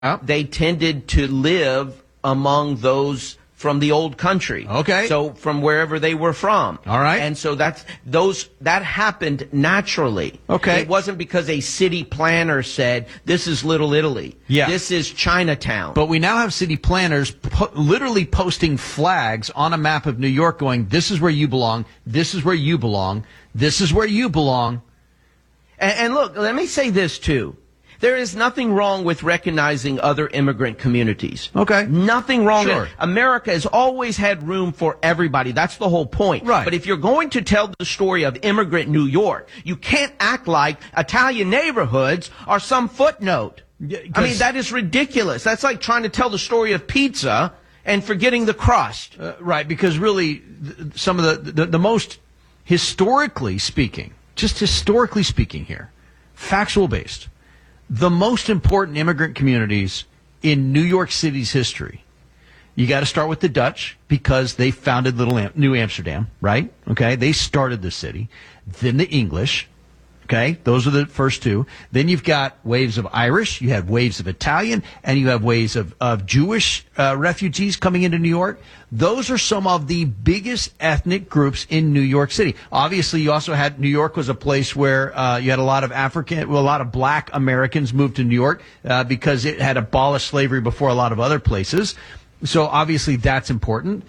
they tended to live among those from the old country. Okay. So from wherever they were from. All right. And so that happened naturally. Okay. It wasn't because a city planner said, this is Little Italy. Yeah. This is Chinatown. But we now have city planners literally posting flags on a map of New York going, this is where you belong, this is where you belong, this is where you belong. And look, let me say this too. There is nothing wrong with recognizing other immigrant communities. Okay. Nothing wrong. Sure. America has always had room for everybody. That's the whole point. Right. But if you're going to tell the story of immigrant New York, you can't act like Italian neighborhoods are some footnote. Yeah, I mean, that is ridiculous. That's like trying to tell the story of pizza and forgetting the crust. Right, because really, some of the most historically speaking, just historically speaking here, factual based, the most important immigrant communities in New York City's history. You got to start with the Dutch because they founded New Amsterdam, right? Okay, they started the city. Then the English. Okay, those are the first two. Then you've got waves of Irish, you have waves of Italian, and you have waves of Jewish refugees coming into New York. Those are some of the biggest ethnic groups in New York City. Obviously, you also had New York was a place where you had a lot of black Americans moved to New York because it had abolished slavery before a lot of other places. So obviously, that's important.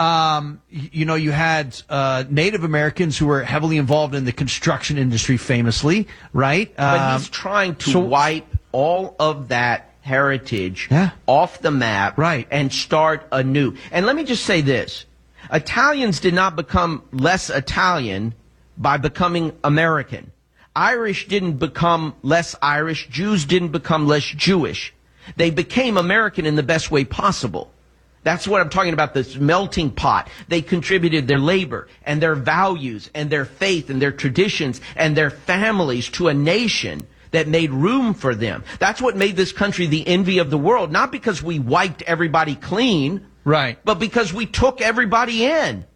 You had Native Americans who were heavily involved in the construction industry, famously, right? But he's trying to wipe all of that heritage off the map, right, and start anew. And let me just say this. Italians did not become less Italian by becoming American. Irish didn't become less Irish. Jews didn't become less Jewish. They became American in the best way possible. That's what I'm talking about, this melting pot. They contributed their labor and their values and their faith and their traditions and their families to a nation that made room for them. That's what made this country the envy of the world, not because we wiped everybody clean, right, but because we took everybody in.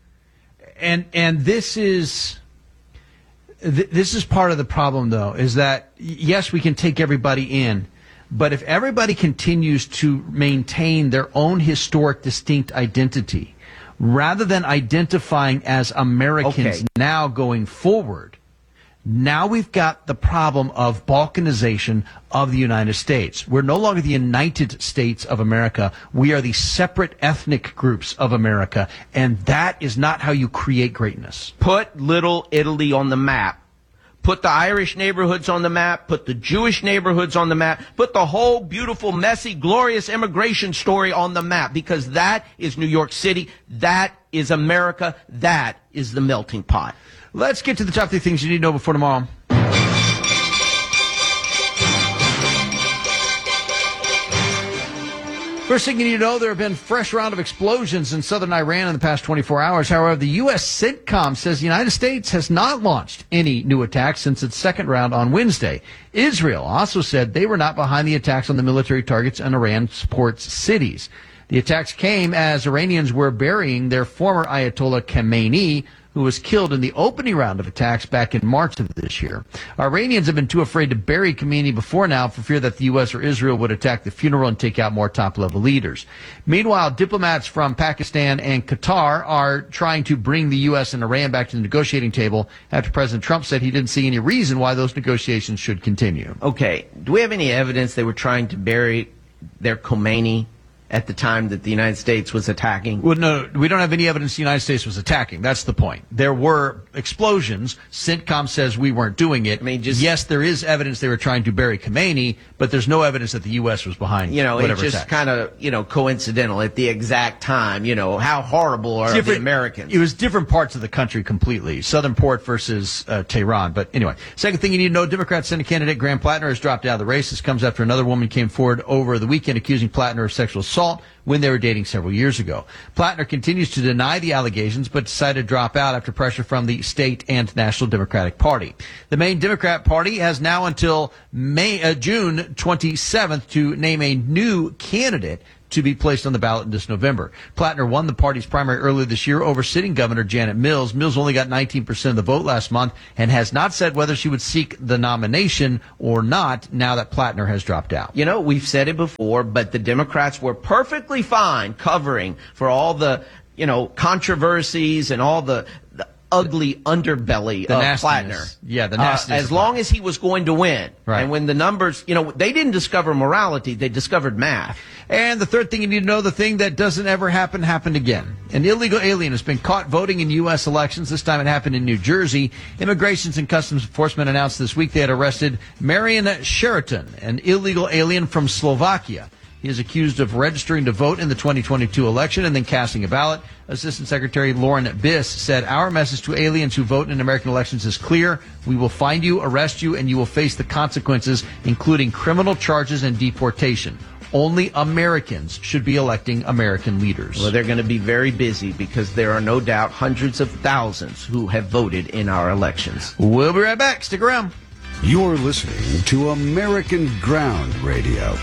And this is part of the problem, though, is that, yes, we can take everybody in, but if everybody continues to maintain their own historic, distinct identity, rather than identifying as Americans now going forward, now we've got the problem of balkanization of the United States. We're no longer the United States of America. We are the separate ethnic groups of America, and that is not how you create greatness. Put Little Italy on the map. Put the Irish neighborhoods on the map, put the Jewish neighborhoods on the map, put the whole beautiful, messy, glorious immigration story on the map, because that is New York City, that is America, that is the melting pot. Let's get to the top 3 things you need to know before tomorrow. First thing you need to know, there have been fresh round of explosions in southern Iran in the past 24 hours. However, the U.S. CENTCOM says the United States has not launched any new attacks since its second round on Wednesday. Israel also said they were not behind the attacks on the military targets in Iran's port cities. The attacks came as Iranians were burying their former Ayatollah Khamenei, who was killed in the opening round of attacks back in March of this year. Iranians have been too afraid to bury Khamenei before now for fear that the U.S. or Israel would attack the funeral and take out more top-level leaders. Meanwhile, diplomats from Pakistan and Qatar are trying to bring the U.S. and Iran back to the negotiating table after President Trump said he didn't see any reason why those negotiations should continue. Okay, do we have any evidence they were trying to bury their Khomeini at the time that the United States was attacking? Well, no, we don't have any evidence the United States was attacking. That's the point. There were explosions. CENTCOM says we weren't doing it. I mean, yes, there is evidence they were trying to bury Khomeini, but there's no evidence that the U.S. was behind whatever it's just attacks. kind of, coincidental at the exact time. How horrible are the Americans? It was different parts of the country completely. Southern Port versus Tehran. But anyway, second thing you need to know, Democrat Senate candidate Graham Plattner has dropped out of the race. This comes after another woman came forward over the weekend accusing Plattner of sexual assault when they were dating several years ago. Plattner continues to deny the allegations, but decided to drop out after pressure from the state and National Democratic Party. The main Democrat Party has now until June 27th to name a new candidate to be placed on the ballot this November. Plattner won the party's primary earlier this year over sitting Governor Janet Mills. Mills only got 19% of the vote last month and has not said whether she would seek the nomination or not now that Plattner has dropped out. You know, we've said it before, but the Democrats were perfectly fine covering for all the, controversies and all the ugly underbelly of Plattner. Yeah, the nastiness. As long as he was going to win. Right. And when the numbers, they didn't discover morality, they discovered math. And the third thing you need to know, the thing that doesn't ever happen, happened again. An illegal alien has been caught voting in U.S. elections. This time it happened in New Jersey. Immigration and Customs Enforcement announced this week they had arrested Marian Sheraton, an illegal alien from Slovakia. He is accused of registering to vote in the 2022 election and then casting a ballot. Assistant Secretary Lauren Biss said, "Our message to aliens who vote in American elections is clear. We will find you, arrest you, and you will face the consequences, including criminal charges and deportation. Only Americans should be electing American leaders." Well, they're going to be very busy because there are no doubt hundreds of thousands who have voted in our elections. We'll be right back. Stick around. You're listening to American Ground Radio.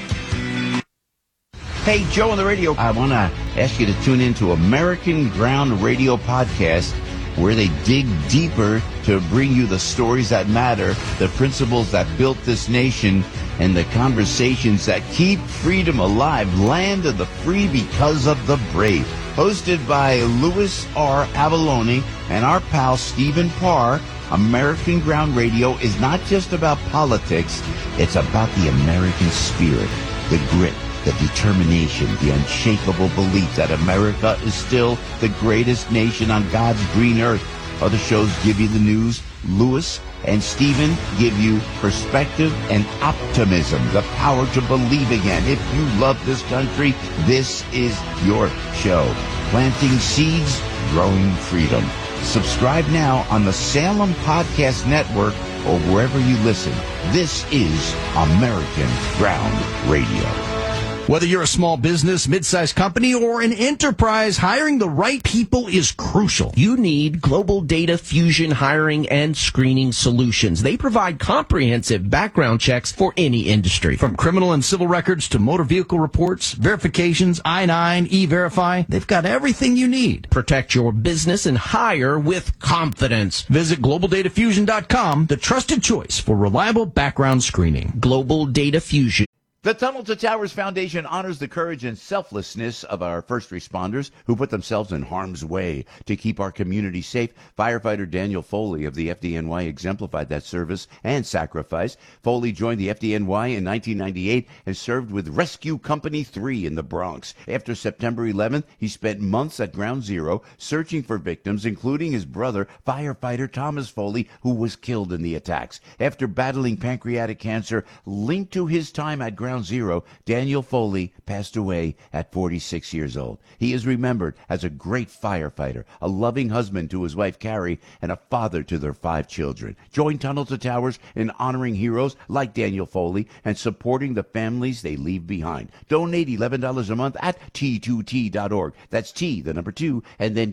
Hey, Joe on the radio. I want to ask you to tune in to American Ground Radio Podcast, where they dig deeper to bring you the stories that matter, the principles that built this nation, and the conversations that keep freedom alive. Land of the free because of the brave. Hosted by Louis R. Avalone and our pal Stephen Parr, American Ground Radio is not just about politics. It's about the American spirit, the grit, the determination, the unshakable belief that America is still the greatest nation on God's green earth. Other shows give you the news. Louis and Stephen give you perspective and optimism, the power to believe again. If you love this country, this is your show. Planting seeds, growing freedom. Subscribe now on the Salem Podcast Network or wherever you listen. This is American Ground Radio. Whether you're a small business, mid-sized company, or an enterprise, hiring the right people is crucial. You need Global Data Fusion hiring and screening solutions. They provide comprehensive background checks for any industry. From criminal and civil records to motor vehicle reports, verifications, I-9, E-Verify, they've got everything you need. Protect your business and hire with confidence. Visit GlobalDataFusion.com, the trusted choice for reliable background screening. Global Data Fusion. The Tunnel to Towers Foundation honors the courage and selflessness of our first responders who put themselves in harm's way to keep our community safe. Firefighter Daniel Foley of the FDNY exemplified that service and sacrifice. Foley joined the FDNY in 1998 and served with Rescue Company 3 in the Bronx. After September 11th, he spent months at Ground Zero searching for victims, including his brother, firefighter Thomas Foley, who was killed in the attacks. After battling pancreatic cancer linked to his time at Ground Zero, Daniel Foley passed away at 46 years old. He is remembered as a great firefighter, a loving husband to his wife Carrie, and a father to their 5 children. Join Tunnel to Towers in honoring heroes like Daniel Foley and supporting the families they leave behind. Donate $11 a month at T2T.org. That's T, the number 2, and then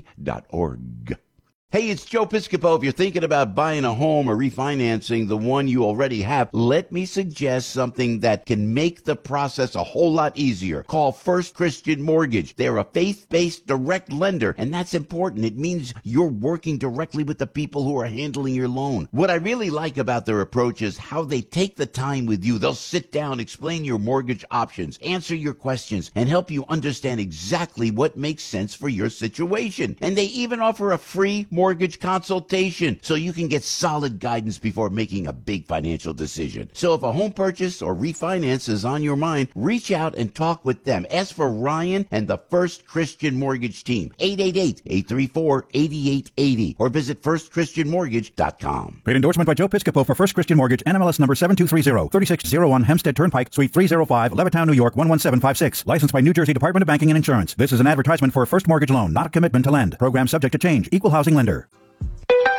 T.org. Hey, it's Joe Piscopo. If you're thinking about buying a home or refinancing the one you already have, let me suggest something that can make the process a whole lot easier. Call First Christian Mortgage. They're a faith-based direct lender, and that's important. It means you're working directly with the people who are handling your loan. What I really like about their approach is how they take the time with you. They'll sit down, explain your mortgage options, answer your questions, and help you understand exactly what makes sense for your situation. And they even offer a free mortgage consultation so you can get solid guidance before making a big financial decision. So if a home purchase or refinance is on your mind, reach out and talk with them. Ask for Ryan and the First Christian Mortgage team, 888-834-8880, or visit firstchristianmortgage.com. Paid endorsement by Joe Piscopo for First Christian Mortgage, NMLS number 7230, 3601 Hempstead Turnpike, Suite 305, Levittown, New York, 11756. Licensed by New Jersey Department of Banking and Insurance. This is an advertisement for a first mortgage loan, not a commitment to lend. Program subject to change. Equal housing lender.